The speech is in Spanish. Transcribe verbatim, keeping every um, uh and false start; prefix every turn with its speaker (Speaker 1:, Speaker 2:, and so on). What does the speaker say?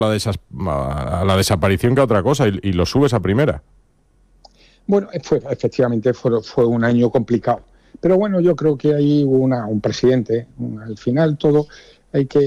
Speaker 1: la, desas, a la desaparición que a otra cosa y, y lo subes a primera.
Speaker 2: Bueno, fue, efectivamente fue, fue un año complicado. Pero bueno, yo creo que ahí hubo una, un presidente. Al final todo hay que